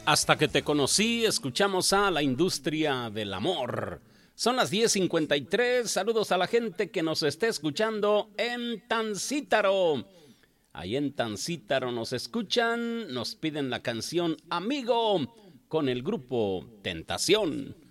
Hasta que te conocí, escuchamos a La Industria del Amor. Son las 10:53. Saludos a la gente que nos esté escuchando en Tancítaro. Ahí en Tancítaro nos escuchan, nos piden la canción Amigo con el grupo Tentación.